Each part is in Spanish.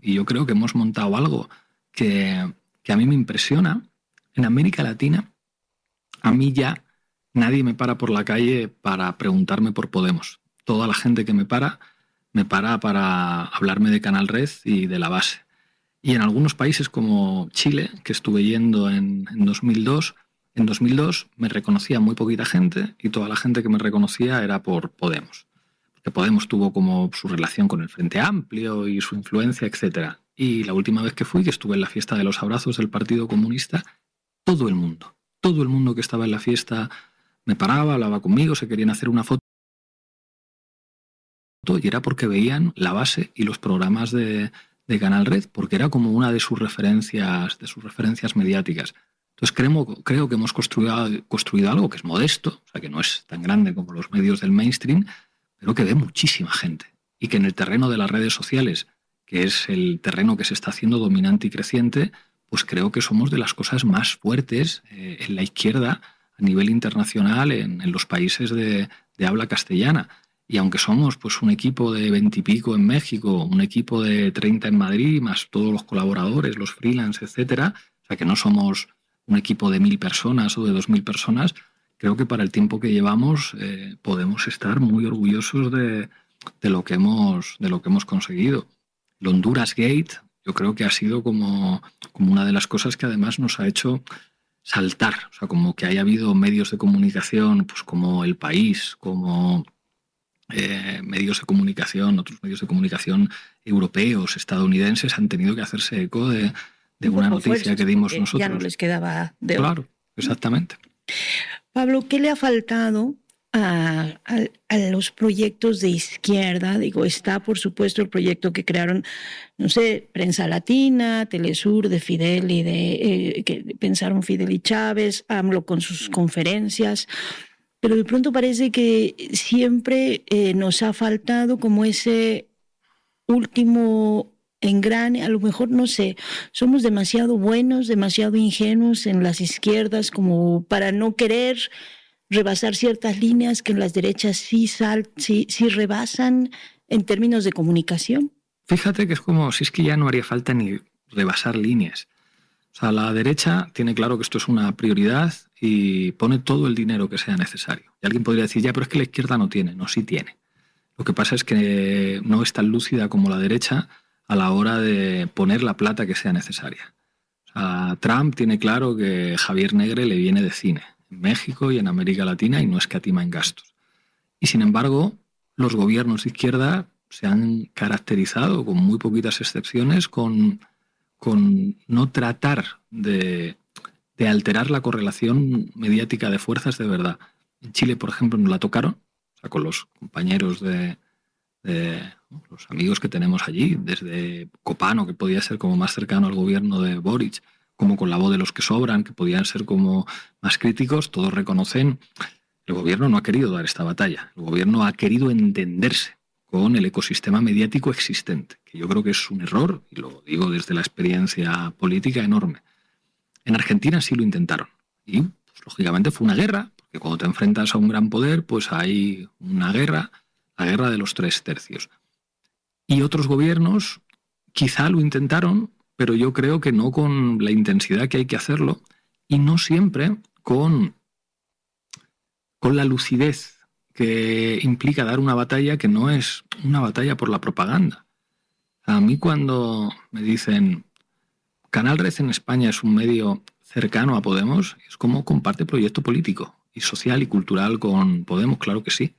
y yo creo que hemos montado algo que a mí me impresiona. En América Latina, a mí ya nadie me para por la calle para preguntarme por Podemos. Toda la gente que me para para hablarme de Canal Red y de la base. Y en algunos países como Chile, que estuve yendo en 2002, en 2002 me reconocía muy poquita gente y toda la gente que me reconocía era por Podemos. Porque Podemos tuvo como su relación con el Frente Amplio y su influencia, etc. Y la última vez que fui, que estuve en la fiesta de los abrazos del Partido Comunista, todo el mundo que estaba en la fiesta me paraba, hablaba conmigo, se querían hacer una foto, y era porque veían la base y los programas de Canal Red, porque era como una de sus referencias mediáticas. Entonces creo que hemos construido algo que es modesto, o sea, que no es tan grande como los medios del mainstream, pero que ve muchísima gente. Y que en el terreno de las redes sociales, que es el terreno que se está haciendo dominante y creciente, pues creo que somos de las cosas más fuertes en la izquierda a nivel internacional en los países de habla castellana. Y aunque somos pues un equipo de 20 y pico en México, un equipo de 30 en Madrid, más todos los colaboradores, los freelance, etcétera, o sea que no somos un equipo de 1.000 personas o de 2.000 personas, creo que para el tiempo que llevamos podemos estar muy orgullosos de lo que hemos conseguido. El Honduras Gate, yo creo que ha sido como una de las cosas que además nos ha hecho saltar, o sea, como que haya habido medios de comunicación, pues como El País, como medios de comunicación, otros medios de comunicación europeos, estadounidenses, han tenido que hacerse eco de una noticia que dimos nosotros. Ya no les quedaba de Claro, exactamente. Pablo, ¿qué le ha faltado a los proyectos de izquierda? Digo, está por supuesto el proyecto que crearon, no sé, Prensa Latina, Telesur, de Fidel y que pensaron Fidel y Chávez, AMLO con sus conferencias, pero de pronto parece que siempre nos ha faltado como ese último engrane. A lo mejor, no sé, somos demasiado buenos, demasiado ingenuos en las izquierdas como para no querer rebasar ciertas líneas que en las derechas sí rebasan en términos de comunicación. Fíjate que es como si es que ya no haría falta ni rebasar líneas. O sea, la derecha tiene claro que esto es una prioridad y pone todo el dinero que sea necesario. Y alguien podría decir, ya, pero es que la izquierda no tiene. No, sí tiene. Lo que pasa es que no es tan lúcida como la derecha a la hora de poner la plata que sea necesaria. O sea, Trump tiene claro que Javier Negre le viene de cine, en México y en América Latina, y no escatima en gastos. Y sin embargo, los gobiernos de izquierda se han caracterizado, con muy poquitas excepciones, con no tratar de alterar la correlación mediática de fuerzas de verdad. En Chile, por ejemplo, nos la tocaron, o sea, con los compañeros de los amigos que tenemos allí, desde Copano, que podía ser como más cercano al gobierno de Boric, como con la voz de los que sobran, que podían ser como más críticos, todos reconocen el gobierno no ha querido dar esta batalla. El gobierno ha querido entenderse con el ecosistema mediático existente, que yo creo que es un error, y lo digo desde la experiencia política enorme. En Argentina sí lo intentaron, y pues, lógicamente fue una guerra, porque cuando te enfrentas a un gran poder, pues hay una guerra, la guerra de los 3 tercios. Y otros gobiernos quizá lo intentaron, pero yo creo que no con la intensidad que hay que hacerlo, y no siempre con la lucidez que implica dar una batalla que no es una batalla por la propaganda. A mí cuando me dicen Canal Red en España es un medio cercano a Podemos, es como comparte proyecto político y social y cultural con Podemos, claro que sí.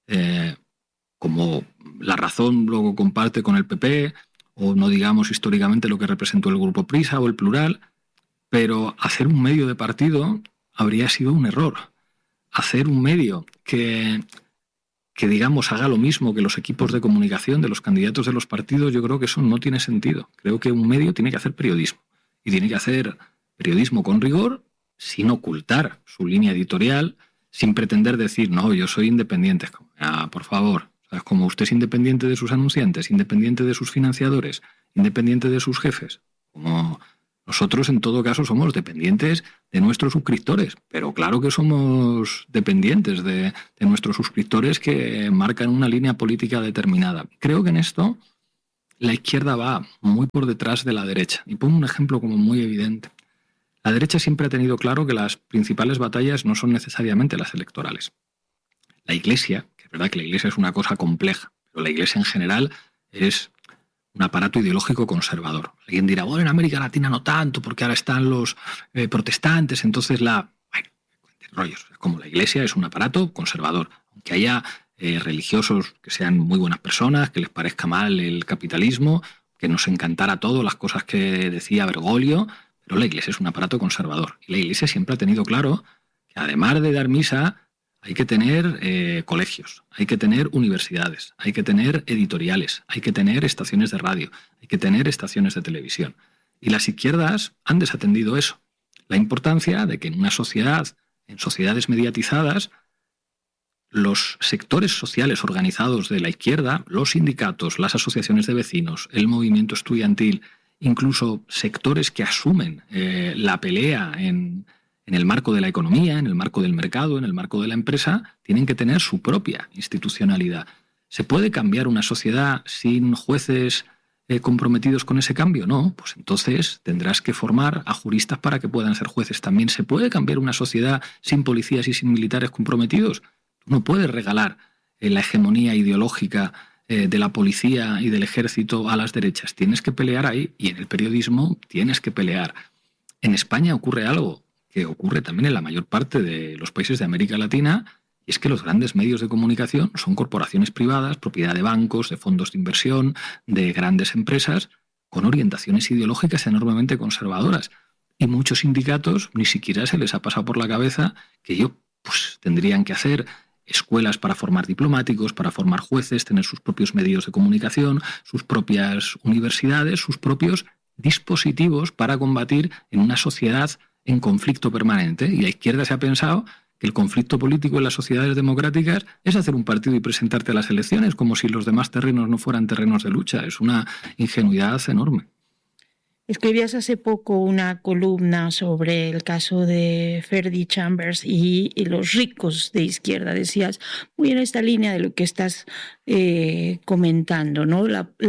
Como La Razón luego comparte con el PP, o no digamos históricamente lo que representó el Grupo Prisa o el Plural, pero hacer un medio de partido habría sido un error. Hacer un medio que digamos haga lo mismo que los equipos de comunicación de los candidatos de los partidos, yo creo que eso no tiene sentido. Creo que un medio tiene que hacer periodismo, y tiene que hacer periodismo con rigor, sin ocultar su línea editorial, sin pretender decir, no, yo soy independiente. Por favor, ¿sabes? Como usted es independiente de sus anunciantes, independiente de sus financiadores, independiente de sus jefes, como nosotros en todo caso somos dependientes de nuestros suscriptores, pero claro que somos dependientes de nuestros suscriptores que marcan una línea política determinada. Creo que en esto la izquierda va muy por detrás de la derecha. Y pongo un ejemplo como muy evidente. La derecha siempre ha tenido claro que las principales batallas no son necesariamente las electorales. La Iglesia, que es verdad que la Iglesia es una cosa compleja, pero la Iglesia en general es un aparato ideológico conservador. Alguien dirá, bueno, en América Latina no tanto, porque ahora están los protestantes, entonces Bueno, rollos. Como la Iglesia es un aparato conservador. Aunque haya religiosos que sean muy buenas personas, que les parezca mal el capitalismo, que nos encantara todo, las cosas que decía Bergoglio, pero la Iglesia es un aparato conservador. Y la Iglesia siempre ha tenido claro que además de dar misa, hay que tener colegios, hay que tener universidades, hay que tener editoriales, hay que tener estaciones de radio, hay que tener estaciones de televisión. Y las izquierdas han desatendido eso. La importancia de que en una sociedad, en sociedades mediatizadas, los sectores sociales organizados de la izquierda, los sindicatos, las asociaciones de vecinos, el movimiento estudiantil, incluso sectores que asumen la pelea en el marco de la economía, en el marco del mercado, en el marco de la empresa, tienen que tener su propia institucionalidad. ¿Se puede cambiar una sociedad sin jueces comprometidos con ese cambio? No, pues entonces tendrás que formar a juristas para que puedan ser jueces. ¿También se puede cambiar una sociedad sin policías y sin militares comprometidos? Tú no puedes regalar la hegemonía ideológica de la policía y del ejército a las derechas. Tienes que pelear ahí, y en el periodismo tienes que pelear. En España ocurre algo que ocurre también en la mayor parte de los países de América Latina, y es que los grandes medios de comunicación son corporaciones privadas, propiedad de bancos, de fondos de inversión, de grandes empresas, con orientaciones ideológicas enormemente conservadoras. Y muchos sindicatos ni siquiera se les ha pasado por la cabeza que ellos tendrían que hacer escuelas para formar diplomáticos, para formar jueces, tener sus propios medios de comunicación, sus propias universidades, sus propios dispositivos para combatir en una sociedad en conflicto permanente. Y la izquierda se ha pensado que el conflicto político en las sociedades democráticas es hacer un partido y presentarte a las elecciones, como si los demás terrenos no fueran terrenos de lucha. Es una ingenuidad enorme. Escribías hace poco una columna sobre el caso de Ferdy Chambers y los ricos de izquierda. Decías, muy en esta línea de lo que estás comentando, ¿no?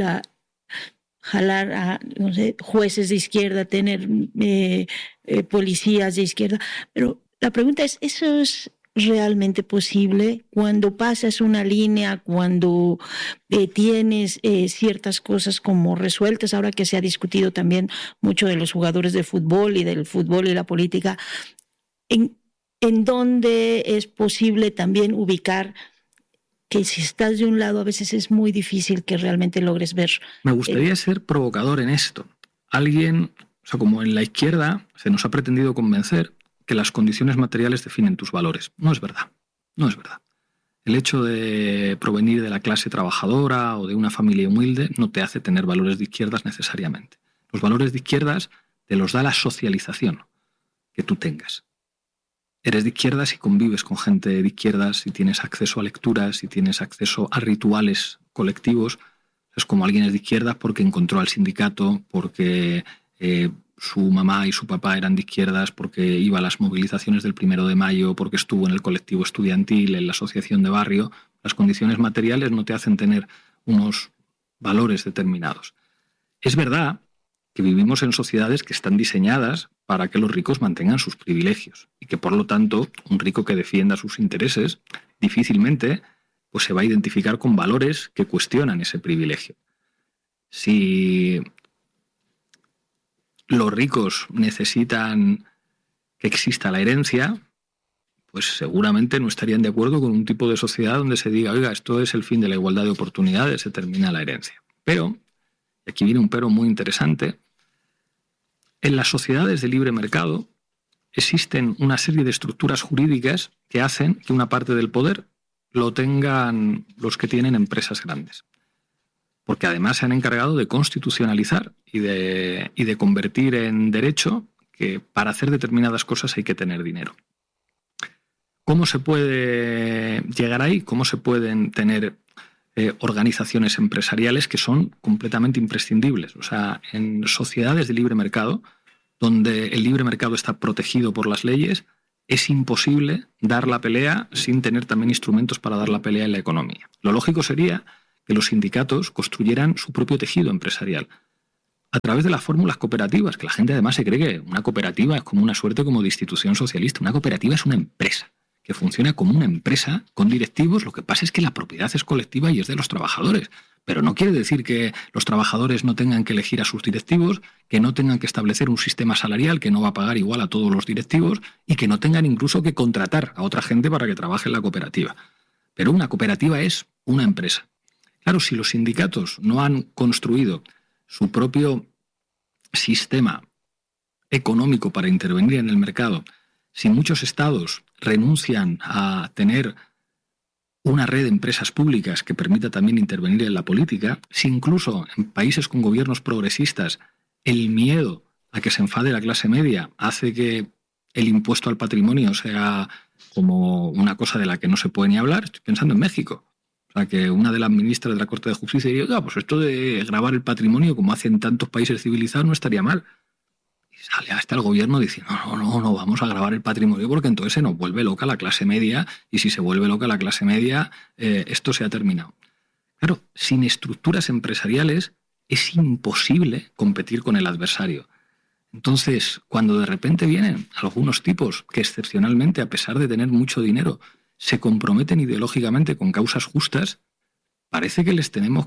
Jalar a, no sé, jueces de izquierda, tener policías de izquierda. Pero la pregunta es, ¿eso es realmente posible cuando pasas una línea, cuando tienes ciertas cosas como resueltas? Ahora que se ha discutido también mucho de los jugadores de fútbol y del fútbol y la política, ¿en dónde es posible también ubicar que si estás de un lado a veces es muy difícil que realmente logres ver? Me gustaría ser provocador en esto. Alguien, como en la izquierda se nos ha pretendido convencer que las condiciones materiales definen tus valores. No es verdad. No es verdad. El hecho de provenir de la clase trabajadora o de una familia humilde no te hace tener valores de izquierdas necesariamente. Los valores de izquierdas te los da la socialización que tú tengas. Eres de izquierdas si convives con gente de izquierdas, si tienes acceso a lecturas, si tienes acceso a rituales colectivos. Es como alguien es de izquierdas porque encontró al sindicato, porque su mamá y su papá eran de izquierdas, porque iba a las movilizaciones del 1 de mayo, porque estuvo en el colectivo estudiantil, en la asociación de barrio. Las condiciones materiales no te hacen tener unos valores determinados. Es verdad que vivimos en sociedades que están diseñadas para que los ricos mantengan sus privilegios y que, por lo tanto, un rico que defienda sus intereses difícilmente se va a identificar con valores que cuestionan ese privilegio. Si los ricos necesitan que exista la herencia, pues seguramente no estarían de acuerdo con un tipo de sociedad donde se diga, oiga, esto es el fin de la igualdad de oportunidades, se termina la herencia. Pero, y aquí viene un pero muy interesante, en las sociedades de libre mercado existen una serie de estructuras jurídicas que hacen que una parte del poder lo tengan los que tienen empresas grandes. Porque además se han encargado de constitucionalizar y de convertir en derecho que para hacer determinadas cosas hay que tener dinero. ¿Cómo se puede llegar ahí? ¿Cómo se pueden tener organizaciones empresariales que son completamente imprescindibles? O sea, en sociedades de libre mercado, donde el libre mercado está protegido por las leyes, es imposible dar la pelea sin tener también instrumentos para dar la pelea en la economía. Lo lógico sería que los sindicatos construyeran su propio tejido empresarial a través de las fórmulas cooperativas, que la gente además se cree que una cooperativa es como una suerte como de institución socialista. Una cooperativa es una empresa que funciona como una empresa con directivos. Lo que pasa es que la propiedad es colectiva y es de los trabajadores. Pero no quiere decir que los trabajadores no tengan que elegir a sus directivos, que no tengan que establecer un sistema salarial que no va a pagar igual a todos los directivos y que no tengan incluso que contratar a otra gente para que trabaje en la cooperativa. Pero una cooperativa es una empresa. Claro, si los sindicatos no han construido su propio sistema económico para intervenir en el mercado, si muchos estados renuncian a tener una red de empresas públicas que permita también intervenir en la política, si incluso en países con gobiernos progresistas el miedo a que se enfade la clase media hace que el impuesto al patrimonio sea como una cosa de la que no se puede ni hablar, estoy pensando en México. O sea, que una de las ministras de la Corte de Justicia diría, pues esto de gravar el patrimonio, como hacen tantos países civilizados, no estaría mal. Y sale hasta el gobierno diciendo, no, vamos a gravar el patrimonio porque entonces se nos vuelve loca la clase media y si se vuelve loca la clase media, esto se ha terminado. Claro, sin estructuras empresariales es imposible competir con el adversario. Entonces, cuando de repente vienen algunos tipos que excepcionalmente, a pesar de tener mucho dinero, se comprometen ideológicamente con causas justas, parece que les tenemos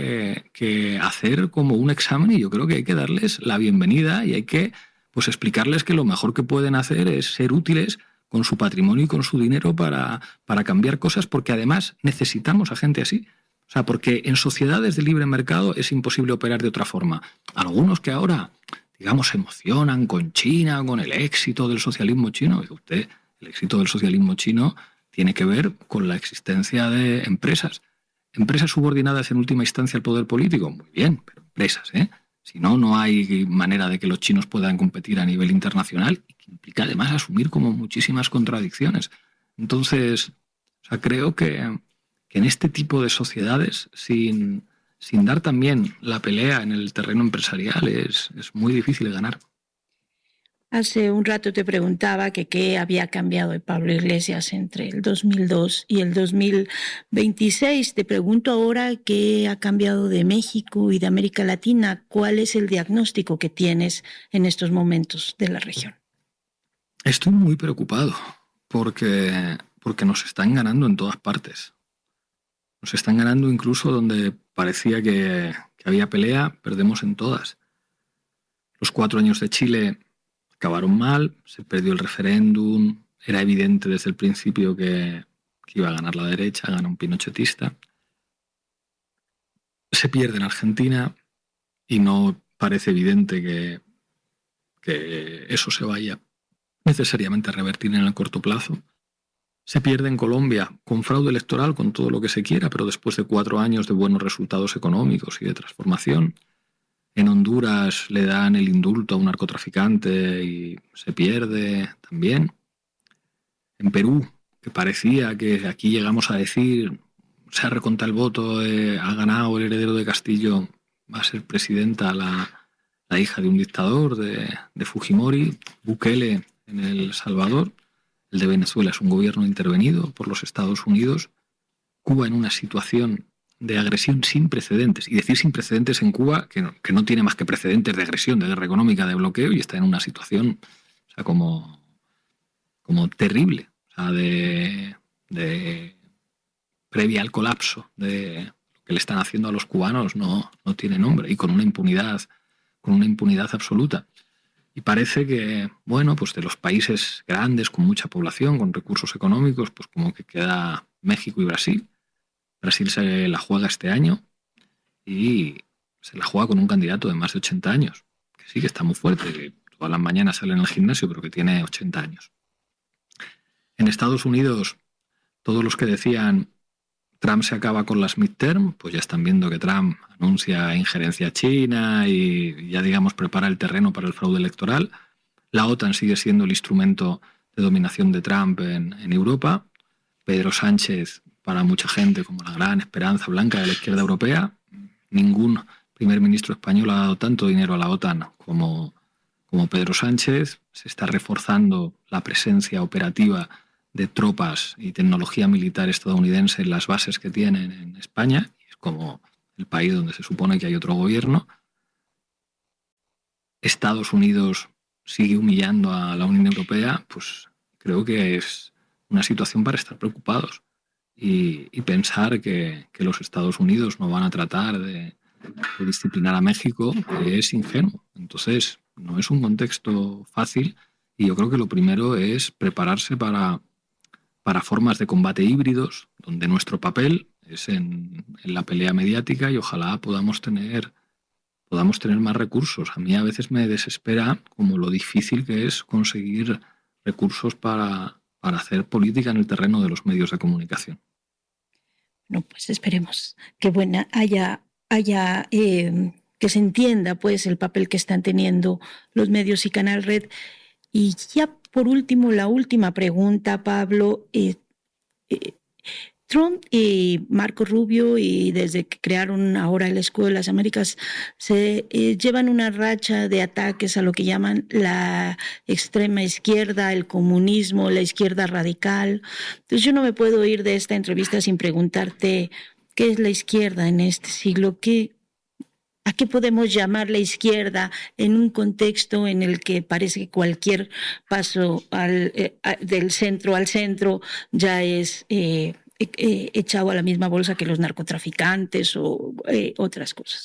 que hacer como un examen y yo creo que hay que darles la bienvenida y hay que explicarles que lo mejor que pueden hacer es ser útiles con su patrimonio y con su dinero para cambiar cosas, porque además necesitamos a gente así. O sea, porque en sociedades de libre mercado es imposible operar de otra forma. Algunos que ahora, digamos, se emocionan con China, con el éxito del socialismo chino. Dice usted, el éxito del socialismo chino tiene que ver con la existencia de empresas. Empresas subordinadas en última instancia al poder político, muy bien, pero empresas, ¿eh? Si no, no hay manera de que los chinos puedan competir a nivel internacional y que implica además asumir como muchísimas contradicciones. Entonces, o sea, creo que en este tipo de sociedades, sin dar también la pelea en el terreno empresarial, es muy difícil ganar. Hace un rato te preguntaba que qué había cambiado de Pablo Iglesias entre el 2002 y el 2026. Te pregunto ahora qué ha cambiado de México y de América Latina. ¿Cuál es el diagnóstico que tienes en estos momentos de la región? Estoy muy preocupado porque nos están ganando en todas partes. Nos están ganando incluso donde parecía que había pelea, perdemos en todas. Los 4 años de Chile acabaron mal, se perdió el referéndum, era evidente desde el principio que iba a ganar la derecha, gana un pinochetista. Se pierde en Argentina y no parece evidente que eso se vaya necesariamente a revertir en el corto plazo. Se pierde en Colombia con fraude electoral, con todo lo que se quiera, pero después de 4 años de buenos resultados económicos y de transformación. En Honduras le dan el indulto a un narcotraficante y se pierde también. En Perú, que parecía que aquí llegamos a decir, se ha recontado el voto, ha ganado el heredero de Castillo, va a ser presidenta la hija de un dictador, de Fujimori. Bukele en El Salvador. El de Venezuela es un gobierno intervenido por los Estados Unidos. Cuba en una situación de agresión sin precedentes. Y decir sin precedentes en Cuba, que no tiene más que precedentes de agresión, de guerra económica, de bloqueo, y está en una situación, o sea, como terrible, o sea, de previa al colapso de lo que le están haciendo a los cubanos, no tiene nombre, y con una impunidad absoluta. Y parece que, bueno, pues de los países grandes, con mucha población, con recursos económicos, pues como que queda México y Brasil. Brasil se la juega este año y se la juega con un candidato de más de 80 años, que sí que está muy fuerte, que todas las mañanas sale en el gimnasio, pero que tiene 80 años. En Estados Unidos, todos los que decían Trump se acaba con las midterm, pues ya están viendo que Trump anuncia injerencia china y ya, digamos, prepara el terreno para el fraude electoral. La OTAN sigue siendo el instrumento de dominación de Trump en Europa. Pedro Sánchez, para mucha gente, como la gran esperanza blanca de la izquierda europea. Ningún primer ministro español ha dado tanto dinero a la OTAN como Pedro Sánchez. Se está reforzando la presencia operativa de tropas y tecnología militar estadounidense en las bases que tienen en España. Y es como el país donde se supone que hay otro gobierno. Estados Unidos sigue humillando a la Unión Europea, pues creo que es una situación para estar preocupados y pensar que los Estados Unidos no van a tratar de disciplinar a México es ingenuo. Entonces, no es un contexto fácil y yo creo que lo primero es prepararse para formas de combate híbridos, donde nuestro papel es en la pelea mediática y ojalá podamos tener más recursos. A mí a veces me desespera como lo difícil que es conseguir recursos para hacer política en el terreno de los medios de comunicación. No, pues esperemos que haya que se entienda pues el papel que están teniendo los medios y Canal Red. Y ya por último, la última pregunta, Pablo. Trump y Marco Rubio, y desde que crearon ahora el Escudo de las Américas, se llevan una racha de ataques a lo que llaman la extrema izquierda, el comunismo, la izquierda radical. Entonces yo no me puedo ir de esta entrevista sin preguntarte qué es la izquierda en este siglo, ¿a qué podemos llamar la izquierda en un contexto en el que parece que cualquier paso del centro al centro ya es echado a la misma bolsa que los narcotraficantes o otras cosas?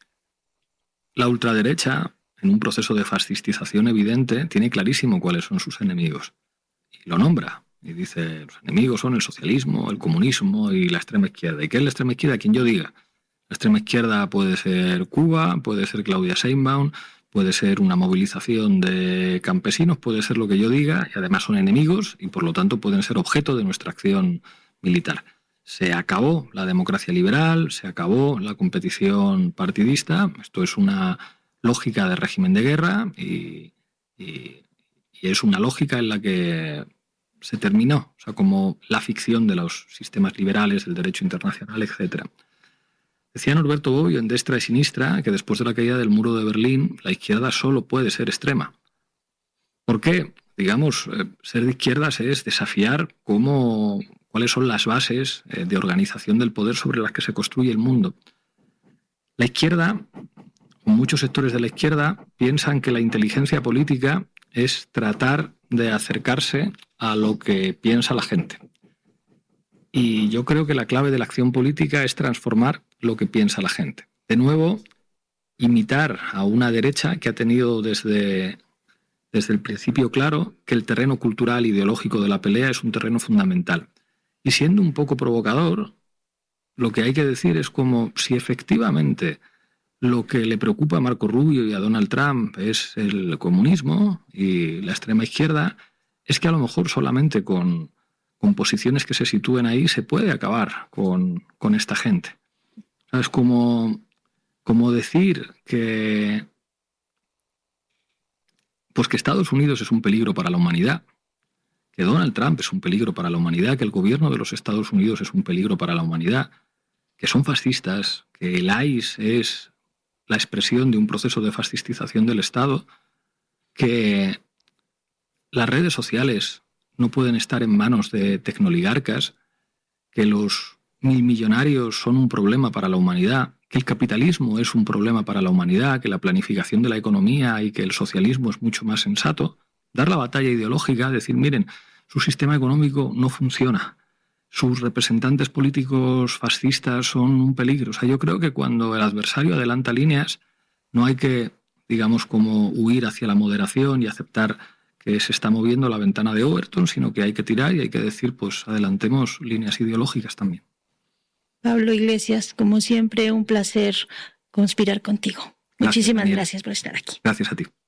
La ultraderecha, en un proceso de fascistización evidente, tiene clarísimo cuáles son sus enemigos y lo nombra. Y dice, los enemigos son el socialismo, el comunismo y la extrema izquierda. ¿Y qué es la extrema izquierda? Quien yo diga. La extrema izquierda puede ser Cuba, puede ser Claudia Sheinbaum, puede ser una movilización de campesinos, puede ser lo que yo diga, y además son enemigos y por lo tanto pueden ser objeto de nuestra acción militar. Se acabó la democracia liberal, se acabó la competición partidista. Esto es una lógica de régimen de guerra y es una lógica en la que se terminó, o sea, como la ficción de los sistemas liberales, el derecho internacional, etcétera. Decía Norberto Bobbio en Destra y Sinistra que después de la caída del muro de Berlín, la izquierda solo puede ser extrema. ¿Por qué? Digamos, ser de izquierdas es desafiar cuáles son las bases de organización del poder sobre las que se construye el mundo. La izquierda, muchos sectores de la izquierda, piensan que la inteligencia política es tratar de acercarse a lo que piensa la gente. Y yo creo que la clave de la acción política es transformar lo que piensa la gente. De nuevo, imitar a una derecha que ha tenido desde el principio claro que el terreno cultural e ideológico de la pelea es un terreno fundamental. Y siendo un poco provocador, lo que hay que decir es como si efectivamente lo que le preocupa a Marco Rubio y a Donald Trump es el comunismo y la extrema izquierda, es que a lo mejor solamente con posiciones que se sitúen ahí se puede acabar con esta gente. Es como decir que Estados Unidos es un peligro para la humanidad, que Donald Trump es un peligro para la humanidad, que el gobierno de los Estados Unidos es un peligro para la humanidad, que son fascistas, que el ICE es la expresión de un proceso de fascistización del Estado, que las redes sociales no pueden estar en manos de tecnoligarcas, que los millonarios son un problema para la humanidad, que el capitalismo es un problema para la humanidad, que la planificación de la economía y que el socialismo es mucho más sensato. Dar la batalla ideológica, decir, miren, su sistema económico no funciona, sus representantes políticos fascistas son un peligro. O sea, yo creo que cuando el adversario adelanta líneas, no hay que, digamos, como huir hacia la moderación y aceptar que se está moviendo la ventana de Overton, sino que hay que tirar y hay que decir, pues adelantemos líneas ideológicas también. Pablo Iglesias, como siempre, un placer conspirar contigo. Muchísimas gracias por estar aquí. Gracias a ti.